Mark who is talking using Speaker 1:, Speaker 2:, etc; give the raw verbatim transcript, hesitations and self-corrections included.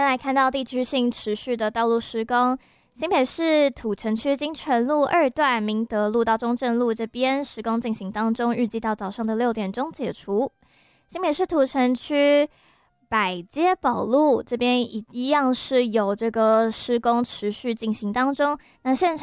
Speaker 1: 再来看到地区性持续的道路施工，新北市土城区金城路二段明德路到中正路这边施工进行当中，预计到早上的六点钟解除。新北市土城区百街宝路这边一一样是有这个施工持续进行当中，那现场